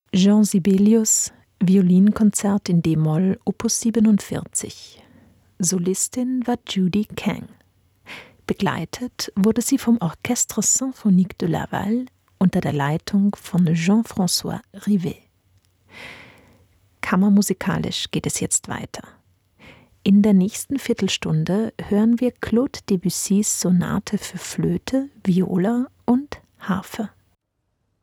Jean Sibelius, Violinkonzert in d-Moll, Opus 47. Solistin war Judy Kang. Begleitet wurde sie vom Orchestre Symphonique de Laval unter der Leitung von Jean-François Rivet. Kammermusikalisch geht es jetzt weiter. In der nächsten Viertelstunde hören wir Claude Debussys Sonate für Flöte, Viola und Harfe.